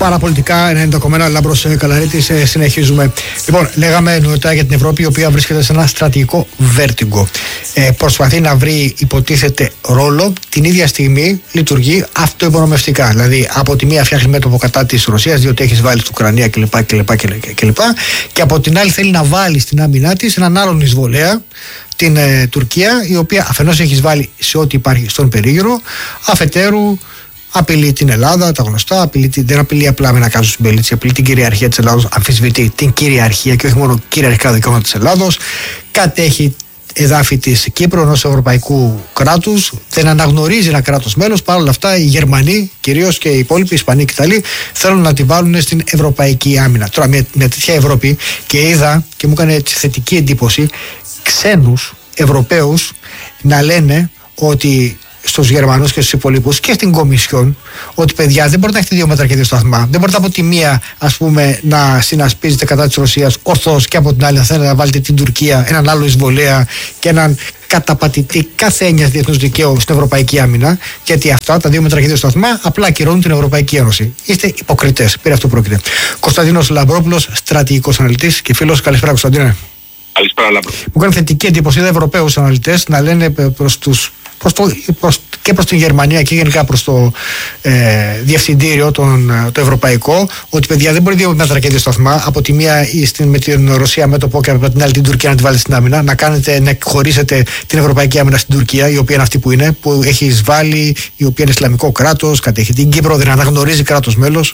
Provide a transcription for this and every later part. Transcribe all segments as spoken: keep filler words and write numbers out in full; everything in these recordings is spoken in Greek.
παραπολιτικά ενενήντα κόμμα ένα, Λάμπρος Καλαρίτης. Ε, συνεχίζουμε. Λοιπόν, λέγαμε νωρίτερα για την Ευρώπη, η οποία βρίσκεται σε ένα στρατηγικό βέρτιγκο. Ε, προσπαθεί να βρει, υποτίθεται, ρόλο. Την ίδια στιγμή λειτουργεί αυτοϋπονομευτικά. Δηλαδή, από τη μία φτιάχνει μέτωπο κατά της Ρωσίας, διότι έχει βάλει στην Ουκρανία κλπ. κλπ, κλπ. Και από την άλλη θέλει να βάλει στην άμυνά της έναν άλλον εισβολέα, την ε, Τουρκία, η οποία αφενός έχει βάλει σε ό,τι υπάρχει στον περίγυρο, αφετέρου απειλεί την Ελλάδα, τα γνωστά, απειλεί, δεν απειλεί απλά με ένα κάζο συμπέλητσι, απειλεί την κυριαρχία της Ελλάδος, αμφισβητεί την κυριαρχία και όχι μόνο κυριαρχικά δικαιώματα της Ελλάδος, κατέχει εδάφη της Κύπρου ενός ευρωπαϊκού κράτους, δεν αναγνωρίζει ένα κράτος μέλος. Παρ' όλα αυτά, οι Γερμανοί, κυρίως και οι υπόλοιποι, οι Ισπανοί και οι Ιταλοί, θέλουν να τη βάλουν στην ευρωπαϊκή άμυνα. Τώρα, μια, μια τέτοια Ευρώπη, και είδα και μου έκανε θετική εντύπωση ξένους Ευρωπαίους να λένε ότι στους Γερμανούς και στους υπολείπους και στην Κομισιόν, ότι παιδιά δεν μπορείτε να έχετε δύο μέτρα και δύο σταθμά. Δεν μπορείτε από τη μία, ας πούμε, να συνασπίζετε κατά της Ρωσίας ορθώς και από την άλλη να θέλετε να βάλετε την Τουρκία, έναν άλλο εισβολέα και έναν καταπατητή κάθε έννοια διεθνούς δικαίου στην Ευρωπαϊκή Άμυνα. Γιατί αυτά τα δύο μέτρα και δύο σταθμά απλά ακυρώνουν την Ευρωπαϊκή Ένωση. Είστε υποκριτές. Πήρε αυτό πρόκειται. Κωνσταντίνος Λαμπρόπουλος, στρατηγικός αναλυτής και φίλος. Καλησπέρα, Κωνσταντίνε. Καλησπέρα, Λαμπρό. Μου κάνει θετική εντύπωση είδα Ευρωπαίους αναλυτές να λένε προς τους, προς το, προς, και προς την Γερμανία και γενικά προς το ε, διευθυντήριο, τον, το ευρωπαϊκό, ότι παιδιά δεν μπορεί δύο μέτρα και δύο σταθμά. Από τη μία στην, με την Ρωσία μέτωπο και από την άλλη την Τουρκία να τη βάλει στην άμυνα. Να κάνετε, να χωρίσετε την ευρωπαϊκή άμυνα στην Τουρκία, η οποία είναι αυτή που είναι, που έχει εισβάλει, η οποία είναι Ισλαμικό κράτος, κατέχει την Κύπρο, δεν αναγνωρίζει κράτος μέλος.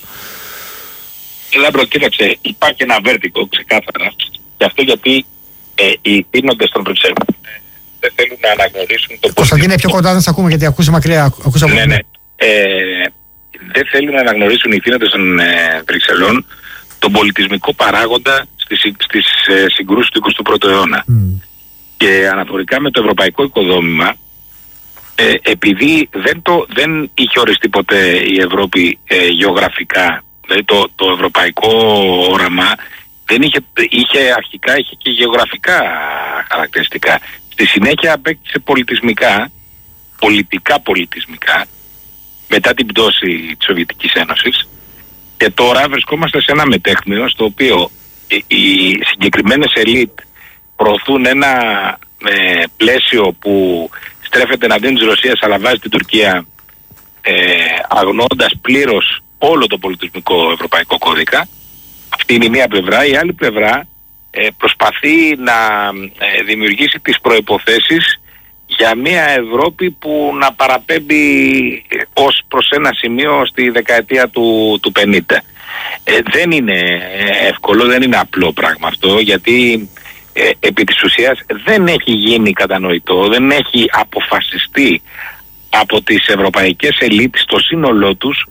Λάμπρο, κοίταξε, υπάρχει ένα βέρτικο ξεκάθαρα. Και αυτό γιατί Ε, οι θύνοντες των Βρυξελών ε, δεν θέλουν να αναγνωρίσουν το Κωνσταντίνε, πιο κοντά δεν σε ακούμε γιατί ακούσε μακριά. Ακούσα ναι, ναι. Ε, δεν θέλουν να αναγνωρίσουν οι θύνοντες των ε, Βρυξελών τον πολιτισμικό παράγοντα στις, στις ε, συγκρούσεις του εικοστού πρώτου αιώνα. Mm. Και αναφορικά με το ευρωπαϊκό οικοδόμημα, ε, επειδή δεν, το, δεν είχε οριστεί ποτέ η Ευρώπη ε, γεωγραφικά, δηλαδή το, το ευρωπαϊκό όραμα δεν είχε, είχε αρχικά είχε και γεωγραφικά χαρακτηριστικά. Στη συνέχεια απέκτησε πολιτισμικά, πολιτικά πολιτισμικά, μετά την πτώση της Σοβιετικής Ένωσης, και τώρα βρισκόμαστε σε ένα μετέχμιο στο οποίο οι, οι συγκεκριμένες ελίτ προωθούν ένα ε, πλαίσιο που στρέφεται εναντίον της Ρωσίας αλλά βάζει την Τουρκία ε, αγνοώντας πλήρως όλο το πολιτισμικό ευρωπαϊκό κώδικα. Αυτή είναι η μία πλευρά. Η άλλη πλευρά ε, προσπαθεί να ε, δημιουργήσει τις προϋποθέσεις για μια Ευρώπη που να παραπέμπει ε, ως προς ένα σημείο στη δεκαετία του, του πενήντα. Ε, δεν είναι εύκολο, δεν είναι απλό πράγμα αυτό, γιατί ε, επί της ουσίας δεν έχει γίνει κατανοητό, δεν έχει αποφασιστεί από τις ευρωπαϊκές ελίτ στο σύνολό τους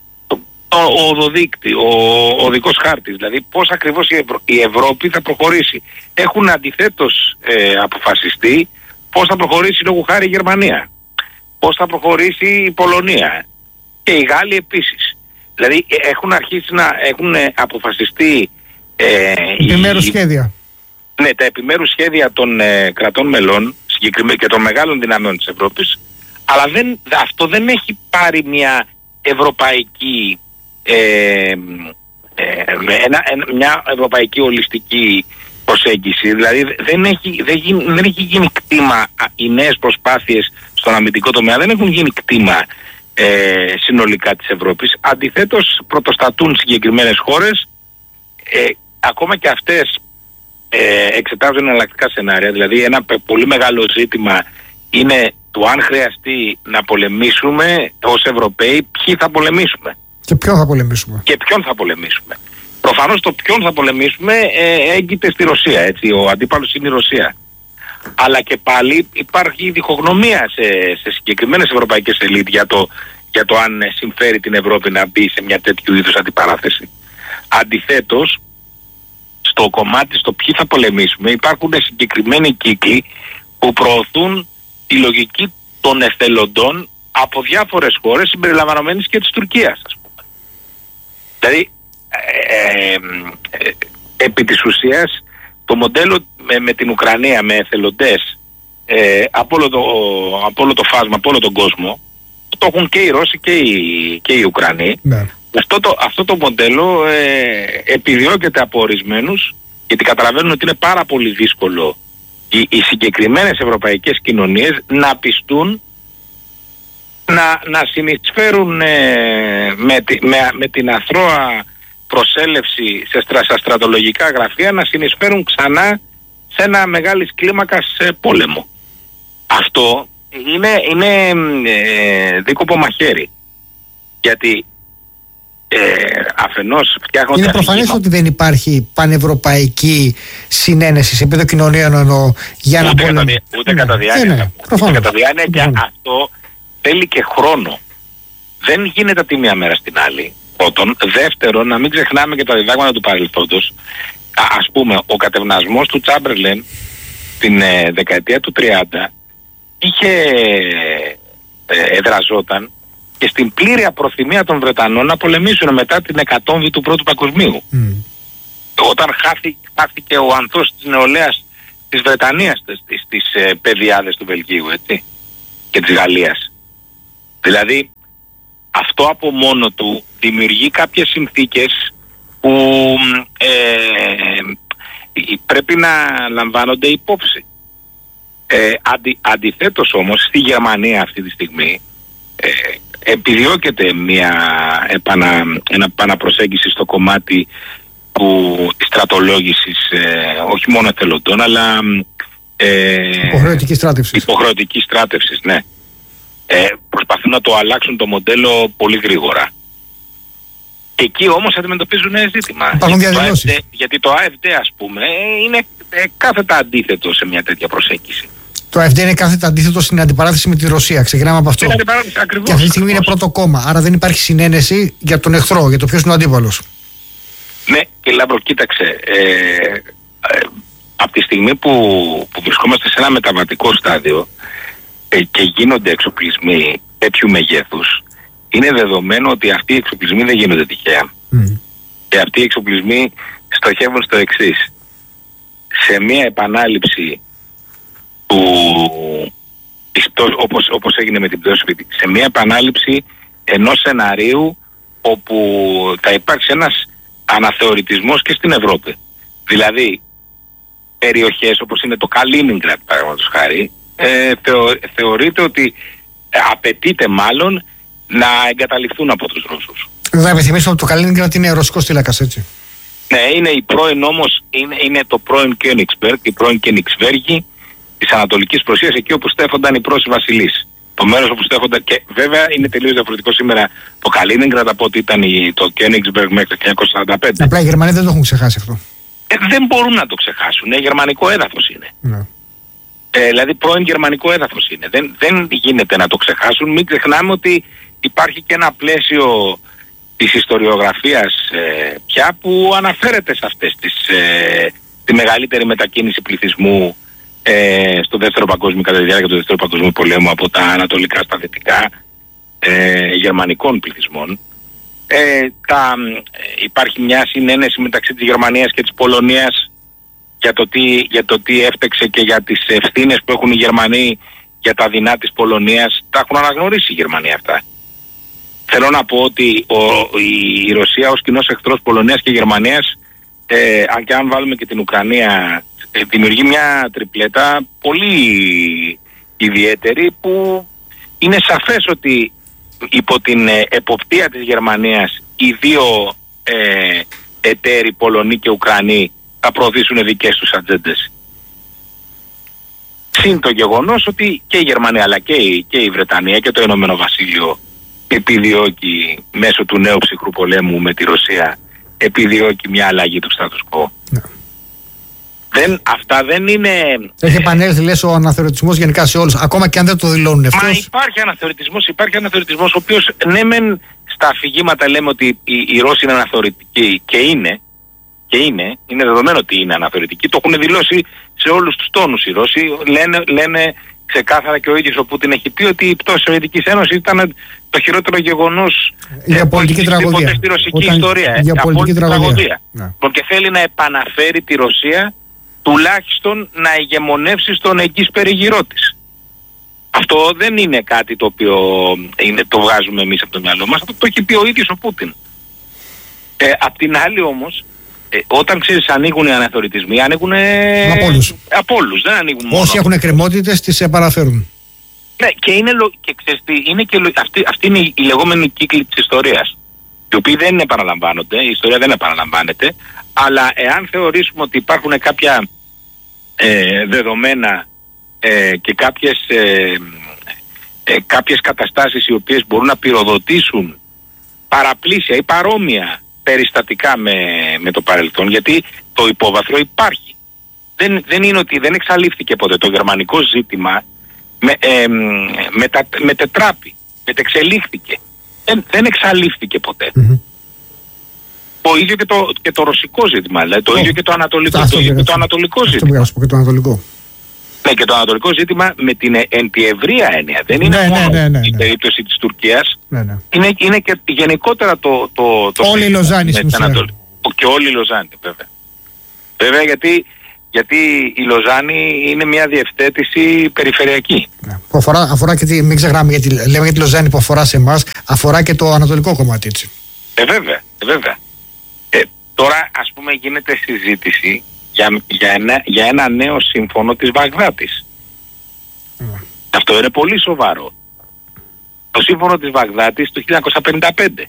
ο οδοδείκτη, ο οδικός χάρτης, δηλαδή πώς ακριβώς η, Ευρω... η Ευρώπη θα προχωρήσει. Έχουν αντιθέτως ε, αποφασιστεί πώς θα προχωρήσει λόγω χάρη η Γερμανία, πώς θα προχωρήσει η Πολωνία και οι Γάλλοι επίσης. Δηλαδή έχουν αρχίσει να έχουν αποφασιστεί ε, επιμέρους οι... σχέδια. Ναι, τα επιμέρους σχέδια των ε, κρατών μελών και των μεγάλων δυναμών της Ευρώπης, αλλά δεν, αυτό δεν έχει πάρει μια ευρωπαϊκή Ε, ε, ένα, ένα, μια ευρωπαϊκή ολιστική προσέγγιση. Δηλαδή δεν έχει, δεν, γίνει, δεν έχει γίνει κτήμα, οι νέες προσπάθειες στον αμυντικό τομέα δεν έχουν γίνει κτήμα ε, συνολικά της Ευρώπης. Αντιθέτως πρωτοστατούν συγκεκριμένες χώρες, ε, ακόμα και αυτές ε, εξετάζουν εναλλακτικά σενάρια. Δηλαδή ένα πολύ μεγάλο ζήτημα είναι το αν χρειαστεί να πολεμήσουμε ως Ευρωπαίοι, ποιοι θα πολεμήσουμε. Και ποιον θα πολεμήσουμε. Και ποιον θα πολεμήσουμε. Προφανώς το ποιον θα πολεμήσουμε ε, έγκυται στη Ρωσία, έτσι. Ο αντίπαλος είναι η Ρωσία. Αλλά και πάλι υπάρχει διχογνωμία σε, σε συγκεκριμένες ευρωπαϊκές ελίτ για το, για το αν συμφέρει την Ευρώπη να μπει σε μια τέτοιου είδους αντιπαράθεση. Αντιθέτως, στο κομμάτι στο ποιοι θα πολεμήσουμε υπάρχουν συγκεκριμένοι κύκλοι που προωθούν τη λογική των εθελοντών από διάφορες χώρες συμπεριλαμβανομένης και της Τουρκίας, ας πούμε. Δηλαδή, ε, ε, ε, επί της ουσίας, το μοντέλο με, με την Ουκρανία, με εθελοντές, ε, από, όλο το, από όλο το φάσμα, από όλο τον κόσμο, το έχουν και οι Ρώσοι και οι, και οι Ουκρανοί, ναι. Αυτό το, αυτό το μοντέλο ε, επιδιώκεται από ορισμένους, γιατί καταλαβαίνουν ότι είναι πάρα πολύ δύσκολο οι, οι συγκεκριμένες ευρωπαϊκές κοινωνίες να πιστούν να, να συνεισφέρουν ε, με, τη, με, με την αθρώα προσέλευση σε, στρα, σε στρατολογικά γραφεία, να συνεισφέρουν ξανά σε ένα μεγάλης κλίμακας ε, πόλεμο. Αυτό είναι, είναι ε, δίκοπο μαχαίρι. Γιατί ε, αφενός φτιάχνονται... Είναι προφανές ότι δεν υπάρχει πανευρωπαϊκή συνένεση σε επίπεδο κοινωνίων εννοώ, για να ούτε, πόλεμο. κατά, ούτε κατά διάνοια. Ναι, ούτε κατά διάνοια, και αυτό θέλει και χρόνο. Δεν γίνεται από τη μία μέρα στην άλλη. Πρώτον. Δεύτερον, να μην ξεχνάμε και τα διδάγματα του παρελθόντος. Α, ας πούμε, ο κατευνασμός του Τσάμπερλεν την ε, δεκαετία του τριάντα είχε ε, εδραζόταν και στην πλήρη απροθυμία των Βρετανών να πολεμήσουν μετά την εκατόμβη του Πρώτου Παγκοσμίου. Mm. Όταν χάθηκε, χάθηκε ο ανθός της νεολαίας της Βρετανίας στις, στις ε, πεδιάδες του Βελγίου, έτσι, και της Γαλλίας. Δηλαδή, αυτό από μόνο του δημιουργεί κάποιες συνθήκες που ε, πρέπει να λαμβάνονται υπόψη. Ε, αντι, αντιθέτως όμως στη Γερμανία αυτή τη στιγμή ε, επιδιώκεται μια επανα, ένα επαναπροσέγγιση στο κομμάτι που, της στρατολόγησης ε, όχι μόνο εθελοντών αλλά ε, υποχρεωτικής στράτευσης. Υποχρεωτικής στράτευσης, ναι. Ε, προσπαθούν να το αλλάξουν το μοντέλο πολύ γρήγορα. Και εκεί όμως αντιμετωπίζουν ζήτημα. Γιατί το, ΑΕΦ, γιατί το ΑΕΦΔ, ας πούμε, είναι ε, κάθετα αντίθετο σε μια τέτοια προσέγγιση. Το ΑΕΦΔ είναι κάθετα αντίθετο στην αντιπαράθεση με τη Ρωσία. Ξεκινάμε από αυτό. Ακριβώς, και αυτή τη στιγμή είναι πρώτο κόμμα. Άρα δεν υπάρχει συνένεση για τον εχθρό, για το ποιος είναι ο αντίπαλος. Ναι, και Λάμπρο, κοίταξε. Ε, ε, από τη στιγμή που, που βρισκόμαστε σε ένα μεταβατικό στάδιο ε, και γίνονται εξοπλισμοί τέτοιου μεγέθους, είναι δεδομένο ότι αυτοί οι εξοπλισμοί δεν γίνονται τυχαία. Mm. Και αυτοί οι εξοπλισμοί στοχεύουν στο εξής. Σε μια επανάληψη του, όπως, όπως έγινε με την πτώση, σε μια επανάληψη ενός σεναρίου όπου θα υπάρξει ένας αναθεωρητισμός και στην Ευρώπη. Δηλαδή, περιοχές όπως είναι το Καλίνιγκραντ, παραδείγματος χάρη, ε, θεω, θεωρείται ότι απαιτείται μάλλον να εγκαταλειφθούν από τους Ρώσους. Θα επιθυμίσω ότι το Καλίνιγκραντ είναι ρωσικός τηλάκας, έτσι. Ναι, είναι η πρώην όμως, είναι, είναι το πρώην Königsberg, η πρώην Königsberg της Ανατολικής Πρωσίας, εκεί όπου στέφονταν οι Πρόσοι βασιλείς. Το μέρος όπου στέφονταν, και βέβαια είναι τελείως διαφορετικό σήμερα το Καλίνιγκραντ από ό,τι ήταν το Königsberg μέχρι το χίλια εννιακόσια σαράντα πέντε. Απλά οι Γερμανοί δεν το έχουν ξεχάσει αυτό. Ε, δεν μπορούν να το ξεχάσουν. Ε, γερμανικό έδαφος είναι. Ναι. Ε, δηλαδή πρώην γερμανικό έδαφος είναι. Δεν, δεν γίνεται να το ξεχάσουν. Μην ξεχνάμε ότι υπάρχει και ένα πλαίσιο της ιστοριογραφίας ε, πια που αναφέρεται σε αυτές τις, ε, τη μεγαλύτερη μετακίνηση πληθυσμού ε, στο δεύτερο παγκόσμιο, κατά τη διάρκεια του δεύτερου παγκοσμίου πολέμου από τα ανατολικά στα δυτικά ε, γερμανικών πληθυσμών. Ε, τα, ε, υπάρχει μια συνένεση μεταξύ της Γερμανίας και της Πολωνίας για το, τι, για το τι έφτεξε και για τις ευθύνες που έχουν οι Γερμανοί για τα δεινά της Πολωνίας. Τα έχουν αναγνωρίσει οι Γερμανοί αυτά. Θέλω να πω ότι ο, η, η Ρωσία ως κοινός εχθρός Πολωνίας και Γερμανίας, ε, αν και αν βάλουμε και την Ουκρανία, ε, δημιουργεί μια τριπλέτα πολύ ιδιαίτερη που είναι σαφές ότι υπό την ε, εποπτεία της Γερμανίας οι δύο ε, εταίροι, Πολωνοί και Ουκρανοί, θα προωθήσουν δικές τους ατζέντες. Συν το γεγονός ότι και η Γερμανία αλλά και η, και η Βρετανία και το Ηνωμένο Βασίλειο επιδιώκει μέσω του νέου ψυχρού πολέμου με τη Ρωσία, επιδιώκει μια αλλαγή του status quo. Ναι. Δεν, αυτά δεν είναι... Έχει επανέλθει, λες, ο αναθεωρητισμός γενικά σε όλους, ακόμα και αν δεν το δηλώνουν ευτός. Μα υπάρχει αναθεωρητισμός, υπάρχει αναθεωρητισμός ο οποίος, ναι μεν στα αφηγήματα λέμε ότι οι, οι Ρώσοι είναι αναθεωρητικοί και είναι, και είναι, είναι δεδομένο ότι είναι αναθεωρητικοί, το έχουν δηλώσει σε όλους τους τόνους οι Ρώσοι, λένε, λένε ξεκάθαρα, και ο ίδιος ο Πούτιν έχει πει ότι η πτώση της Σοβιετικής Ένωσης ήταν το χειρότερο γεγονός για πολιτική τραγωδία στη ρωσική Όταν... ιστορία. Για πολιτική τραγωδία. Ναι. Και θέλει να επαναφέρει τη Ρωσία τουλάχιστον να ηγεμονεύσει στον εγγύς περιγυρό της. Αυτό δεν είναι κάτι το οποίο είναι, το βγάζουμε εμείς από το μυαλό μας. Αυτό το έχει πει ο ίδιος ο Πούτιν. Ε, απ' την άλλη όμως, ε, όταν ξέρεις ανοίγουν οι αναθεωρητισμοί, ανοίγουν από όλους. Από όλους, δεν ανοίγουν μόνο. Όσοι έχουν εκκρεμότητες τις επαναφέρουν. Ναι, και είναι, και ξέρεις τι, είναι και αυτή, αυτή είναι η λεγόμενη κύκλη της ιστορίας, οι οποίοι δεν επαναλαμβάνονται, η ιστορία δεν επαναλαμβάνεται, αλλά εάν θεωρήσουμε ότι υπάρχουν κάποια ε, δεδομένα ε, και κάποιες, ε, ε, κάποιες καταστάσεις οι οποίες μπορούν να πυροδοτήσουν παραπλήσια ή παρόμοια περιστατικά με, με το παρελθόν, γιατί το υπόβαθρο υπάρχει. Δεν, δεν είναι ότι δεν εξαλείφθηκε ποτέ το γερμανικό ζήτημα, με, ε, μετα, μετετράπη, μετεξελίχθηκε. Δεν, δεν εξαλείφθηκε ποτέ. Mm-hmm. Το ίδιο και το, και το ρωσικό ζήτημα, δηλαδή το oh. ίδιο και το ανατολικό, το, ίδιο και το ανατολικό αυτό ζήτημα. Αυτό και το ανατολικό. Ναι, και το ανατολικό ζήτημα με την εν τη ευρεία έννοια. Δεν είναι ναι, μόνο ναι, ναι, ναι, η ναι. περίπτωση της Τουρκίας. Ναι, ναι. Είναι, είναι και γενικότερα το... το, το όλη η Λοζάνη στην ουσία. Και όλη η Λοζάνη, βέβαια. Βέβαια, γιατί, γιατί η Λοζάνη είναι μια διευθέτηση περιφερειακή. Ναι. Που αφορά, αφορά και τη, μην ξεχνάμε, γιατί λέμε για τη Λοζάνη που αφορά σε εμάς, αφορά και το ανατολικό κομμάτι, έτσι. Ε, βέβαια, ε, βέβαια. Ε, τώρα, ας πούμε, γίνεται συζήτηση για, για, ένα, για ένα νέο σύμφωνο της Βαγδάτης. Mm. Αυτό είναι πολύ σοβαρό. Το σύμφωνο της Βαγδάτης το χίλια εννιακόσια πενήντα πέντε,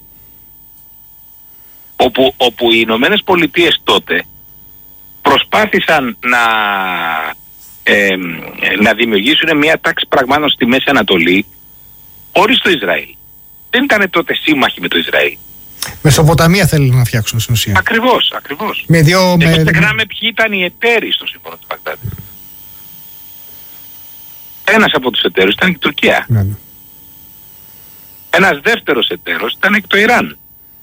όπου, όπου οι Ηνωμένες Πολιτείες τότε προσπάθησαν να, ε, να δημιουργήσουν μια τάξη πραγμάτων στη Μέση Ανατολή χωρίς το Ισραήλ. Δεν ήταν τότε σύμμαχοι με το Ισραήλ. Μεσοποταμία θέλουν να φτιάξουν στην ουσία. Ακριβώς, ακριβώς. Με δύο... Και με... ξεχνάμε ποιοι ήταν οι εταίροι στο σύμφωνο της Βαγδάτης. Ένας από τους εταίρους ήταν και η Τουρκία. Ναι, ναι. Ένας δεύτερος εταίρος ήταν και το Ιράν.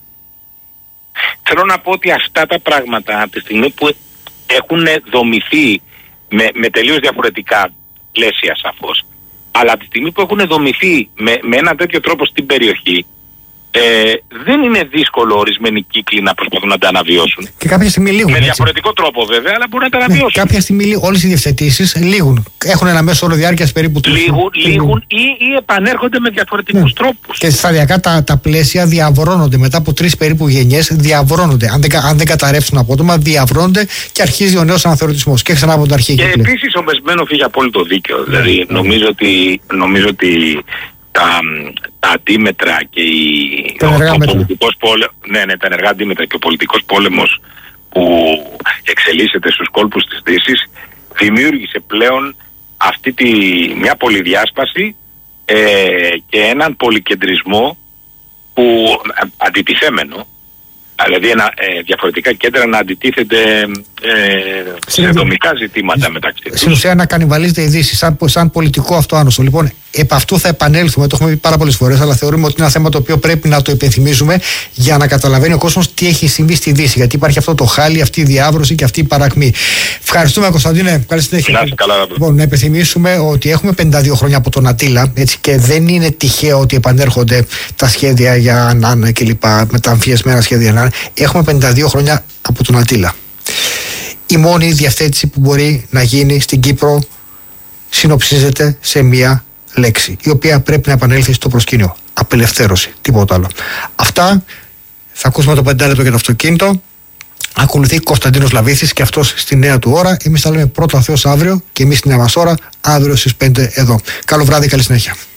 Θέλω να πω ότι αυτά τα πράγματα από τη στιγμή που έχουν δομηθεί με, με τελείως διαφορετικά πλαίσια σαφώς, αλλά από τη στιγμή που έχουν δομηθεί με, με έναν τέτοιο τρόπο στην περιοχή, Ε, δεν είναι δύσκολο ορισμένοι κύκλοι να προσπαθούν να τα αναβιώσουν. Και κάποια στιγμή λήγουν. Με έτσι. διαφορετικό τρόπο βέβαια, αλλά μπορούν να τα αναβιώσουν. Ναι, κάποια στιγμή όλες οι διευθετήσεις λήγουν. Έχουν ένα μέσο όρο διάρκειας περίπου τρεις. Λήγουν, λήγουν ή, ή επανέρχονται με διαφορετικούς ναι. τρόπους. Και σταδιακά τα, τα πλαίσια διαβρώνονται. Μετά από τρεις περίπου γενιές διαβρώνονται. Αν δεν, αν δεν καταρρεύσουν απότομα, διαβρώνονται και αρχίζει ο νέος αναθεωρητισμός. Και ξανά από την αρχή. Και επίσης ο Μεσμένοφ είχε απόλυτο δίκιο. Δηλαδή ναι. νομίζω, ότι, νομίζω ότι τα, τα αντίμετρα και η, τα ο, ο πολιτικός πόλεμος, ναι, ναι, τα ενεργά αντίμετρα και ο πολιτικός πόλεμος που εξελίσσεται στους κόλπους της Δύσης δημιούργησε πλέον αυτή τη, μια πολυδιάσπαση ε, και έναν πολυκεντρισμό που αντιτιθέμενο, δηλαδή ένα, ε, διαφορετικά κέντρα να αντιτίθεται ε, σε δομικά ζητήματα μεταξύ τους. Στην ουσία να κανιβαλίζεται η Δύση σαν, σαν πολιτικό αυτό άνοσο. Λοιπόν, επ' αυτού θα επανέλθουμε, το έχουμε πει πάρα πολλές φορές, αλλά θεωρούμε ότι είναι ένα θέμα το οποίο πρέπει να το υπενθυμίζουμε για να καταλαβαίνει ο κόσμος τι έχει συμβεί στη Δύση. Γιατί υπάρχει αυτό το χάλι, αυτή η διάβρωση και αυτή η παρακμή. Ευχαριστούμε, Κωνσταντίνε. Καλή συνέχεια. Να, καλά, λοιπόν, να υπενθυμίσουμε ότι έχουμε πενήντα δύο χρόνια από τον Αττήλα, έτσι, και δεν είναι τυχαίο ότι επανέρχονται τα σχέδια για Ανάν και λοιπά, με τα αμφιεσμένα σχέδια Ανάν. Έχουμε πενήντα δύο χρόνια από τον Αττήλα. Η μόνη διευθέτηση που μπορεί να γίνει στην Κύπρο συνοψίζεται σε μία λέξη, η οποία πρέπει να επανέλθει στο προσκήνιο. Απελευθέρωση, τίποτα άλλο. Αυτά. Θα ακούσουμε το πεντάλεπτο για το αυτοκίνητο. Ακολουθεί Κωνσταντίνος Λαβίθης και αυτός στη νέα του ώρα. Εμείς θα λέμε πρώτα Θεός αύριο και εμείς στη νέα μας ώρα αύριο στις πέντε εδώ. Καλό βράδυ, καλή συνέχεια.